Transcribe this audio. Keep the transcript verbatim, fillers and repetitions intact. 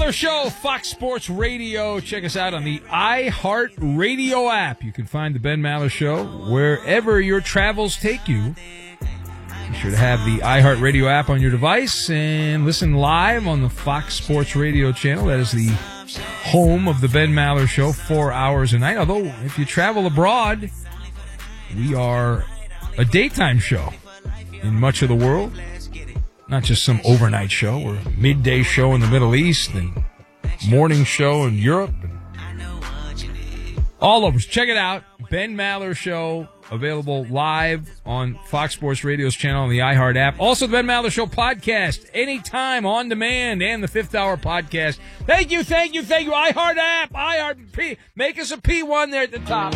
Maller Show, Fox Sports Radio. Check us out on the iHeart Radio app. You can find the Ben Maller Show wherever your travels take you. Be sure to have the iHeart Radio app on your device and listen live on the Fox Sports Radio channel. That is the home of the Ben Maller Show, four hours a night. Although, if you travel abroad, we are a daytime show in much of the world. Not just some overnight show. We're a midday show in the Middle East and morning show in Europe. And all over. Check it out. Ben Maller Show, available live on Fox Sports Radio's channel on the iHeart app. Also, the Ben Maller Show podcast, anytime, on demand, and the Fifth Hour podcast. Thank you, thank you, thank you. iHeart app, iHeart P. Make us a P one there at the top.